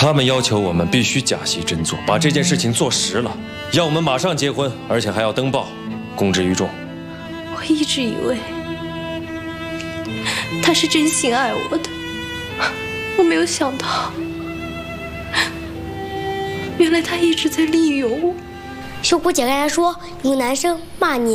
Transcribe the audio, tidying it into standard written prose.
他们要求我们必须假戏真做，把这件事情做实了，要我们马上结婚，而且还要登报，公之于众。 我一直以为他是真心爱我的，我没有想到，原来他一直在利用我。 秀姑姐刚才说有个男生骂你，